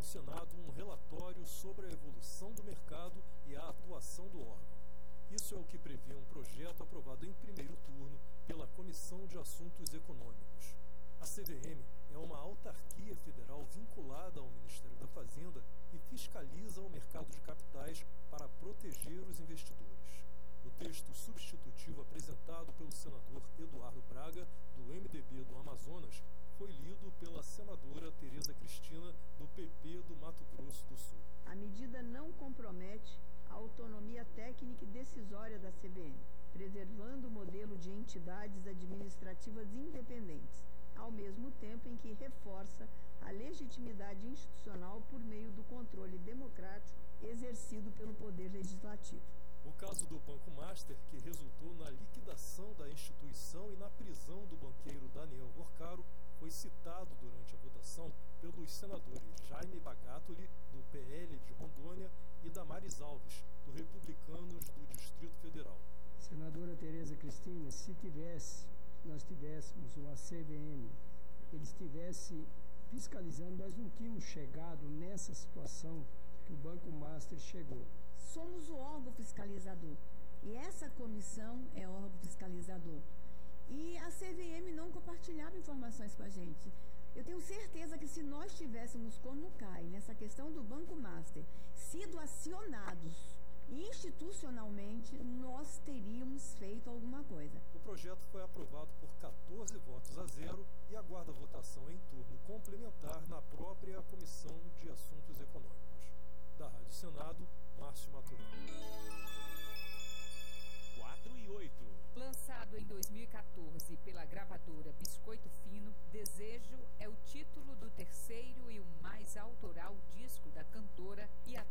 Senado um relatório sobre a evolução do mercado e a atuação do órgão. Isso é o que prevê um projeto aprovado em primeiro turno pela Comissão de Assuntos Econômicos. A CVM é uma autarquia federal vinculada ao Ministério da Fazenda e fiscaliza o mercado de capitais para proteger os investidores. O texto substitutivo apresentado pelo senador Eduardo Braga, do MDB do Amazonas, foi lido pela senadora Tereza Cristina, do PP do Mato Grosso do Sul. A medida não compromete a autonomia técnica e decisória da CVM, preservando o modelo de entidades administrativas independentes, ao mesmo tempo em que reforça a legitimidade institucional por meio do controle democrático exercido pelo Poder Legislativo. O caso do Banco Master, que resultou na liquidação da instituição e na prisão do banqueiro Daniel Vorcaro, foi citado durante a votação pelos senadores Jaime Bagatoli, do PL de Rondônia, e Damares Alves, do Republicanos do Distrito Federal. Senadora Tereza Cristina, se nós tivéssemos uma CVM, ele estivesse fiscalizando, nós não tínhamos chegado nessa situação que o Banco Master chegou. Somos o órgão fiscalizador e essa comissão é órgão fiscalizador. E a CVM não compartilhava informações com a gente. Eu tenho certeza que se nós tivéssemos, como cai nessa questão do Banco Master, sido acionados institucionalmente, nós teríamos feito alguma coisa. O projeto foi aprovado por 14 votos a 0 e aguarda votação em turno complementar na própria Comissão de Assuntos Econômicos. Da Rádio Senado, Márcio Maturano. 4 e 8. Lançado em 2014 pela gravadora Biscoito Fino, Desejo é o título do terceiro e o mais autoral disco da cantora e atriz